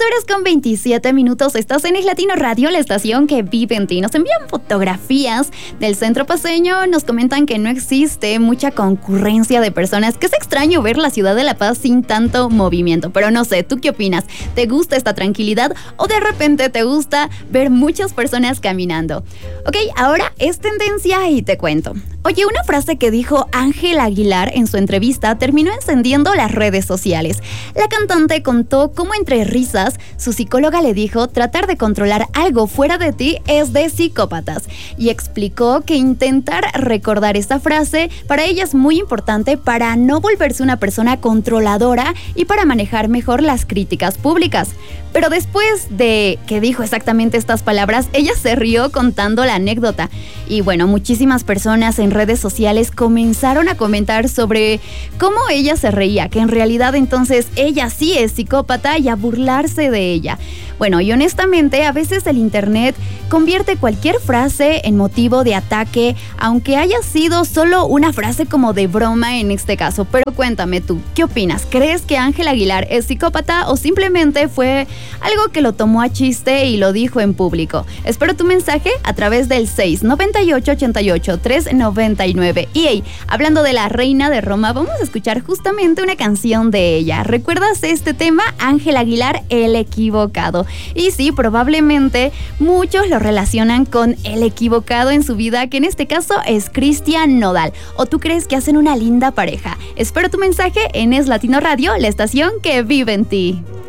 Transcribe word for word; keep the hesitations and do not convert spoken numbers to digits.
horas con veintisiete minutos, estás en Es Latino Radio, la estación que vive en ti. Nos envían fotografías del centro paceño, nos comentan que no existe mucha concurrencia de personas, que es extraño ver la ciudad de La Paz sin tanto movimiento. Pero no sé, ¿tú qué opinas? ¿Te gusta esta tranquilidad o de repente te gusta ver muchas personas caminando? Ok, ahora es tendencia y te cuento. Oye, una frase que dijo Ángel Aguilar en su entrevista terminó encendiendo las redes sociales. La cantante contó cómo entre risas su psicóloga le dijo tratar de controlar algo fuera de ti es de psicópatas y explicó que intentar recordar esta frase para ella es muy importante para no volverse una persona controladora y para manejar mejor las críticas públicas. Pero después de que dijo exactamente estas palabras, ella se rió contando la anécdota. Y bueno, muchísimas personas en redes sociales comenzaron a comentar sobre cómo ella se reía, que en realidad entonces ella sí es psicópata y a burlarse de ella. Bueno, y honestamente, a veces el internet convierte cualquier frase en motivo de ataque, aunque haya sido solo una frase como de broma en este caso. Pero cuéntame tú, ¿qué opinas? ¿Crees que Ángel Aguilar es psicópata o simplemente fue algo que lo tomó a chiste y lo dijo en público? Espero tu mensaje a través del seis noventa y ocho, ochenta y ocho, tres noventa y nueve. Y hey, hablando de la reina de Roma, vamos a escuchar justamente una canción de ella. ¿Recuerdas este tema? Ángel Aguilar, El Equivocado. Y sí, probablemente muchos lo relacionan con el equivocado en su vida, que en este caso es Cristian Nodal. ¿O tú crees que hacen una linda pareja? Espero tu mensaje en Es Latino Radio, la estación que vive en ti.